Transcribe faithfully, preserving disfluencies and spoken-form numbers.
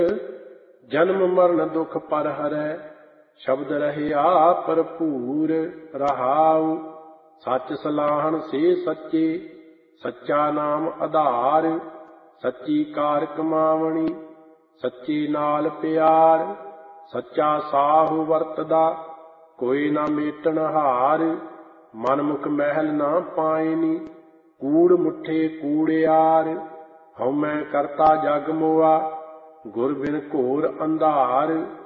ਜਨਮ ਮਰਨ ਦੁਖ ਪਰ ਹਰੈ, ਸ਼ਬਦ ਰਹਿਆ ਭਰਪੂਰ ਰਹਾਉ। ਸੱਚ ਸਲਾਹਣ ਸੇ ਸੱਚੇ, ਸੱਚਾ ਨਾਮ ਆਧਾਰ। ਸੱਚੀ ਕਾਰ ਕਮਾਵਣੀ, ਸੱਚੇ ਨਾਲ ਪਿਆਰ। ਸੱਚਾ ਸਾਹੁ ਵਰਤਦਾ, ਕੋਈ ਨਾ ਮੇਟਣ ਹਾਰ। ਮਨਮੁਖ ਮਹਿਲ ਨਾ ਪਾਇਨੀ, ਕੂੜ ਮੁੱਠੇ ਕੂੜਿਆਰ। ਹਉਮੈ ਕਰਤਾ ਜਗ ਮੋਆ, ਗੁਰ ਬਿਨ ਘੋਰ ਅੰਧਾਰ।